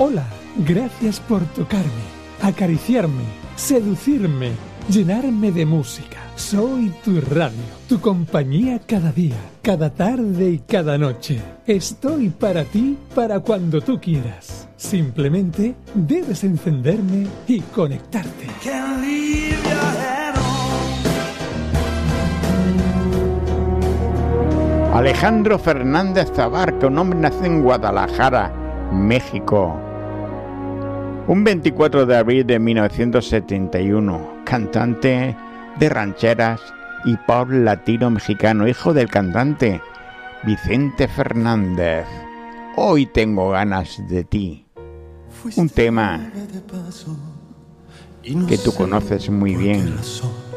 Hola, gracias por tocarme, acariciarme, seducirme, llenarme de música. Soy tu radio, tu compañía cada día, cada tarde y cada noche. Estoy para ti, para cuando tú quieras. Simplemente debes encenderme y conectarte. Alejandro Fernández Abarca, un hombre nacido en Guadalajara, México. Un 24 de abril de 1971, cantante de rancheras y pop latino-mexicano, hijo del cantante Vicente Fernández. Hoy tengo ganas de ti. Un tema que tú conoces muy bien.